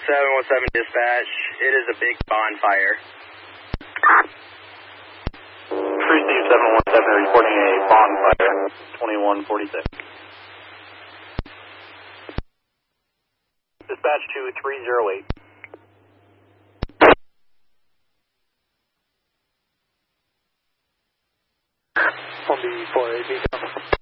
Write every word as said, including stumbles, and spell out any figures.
seven one seven dispatch, it is a big bonfire. Crew Steve seven one seven reporting a bonfire, twenty-one forty-six. Dispatch to three zero eight. On the four A B.